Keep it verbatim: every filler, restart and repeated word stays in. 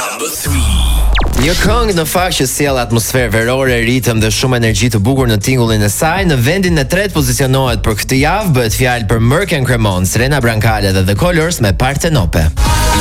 Number three. Një këngë në fakt që sjell atmosferë verore, ritëm dhe shumë energji të bukur në tingullin e saj. Në vendin e tretë pozicionohet për këtë javë, bëhet fjalë për Merk and Cremon, Serena Brancale dhe The Colors me Partenope.